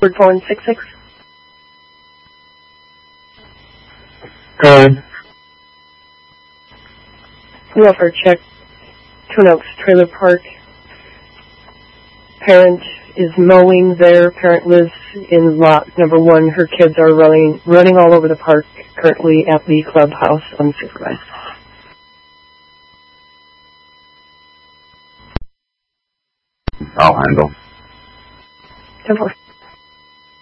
Word 4166. Go ahead. Welfare check. Twin Oaks Trailer Park. Parent is mowing there. Parent lives in lot number 1. Her kids are running all over the park, currently at the clubhouse unsupervised. I'll handle. 10-4.